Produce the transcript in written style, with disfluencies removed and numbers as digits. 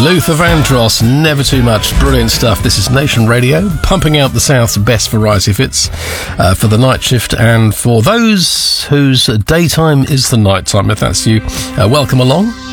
Luther Vandross, Never Too Much. Brilliant stuff. This is Nation Radio, pumping out the South's best variety hits for the night shift and for those whose daytime is the nighttime. If that's you, welcome along.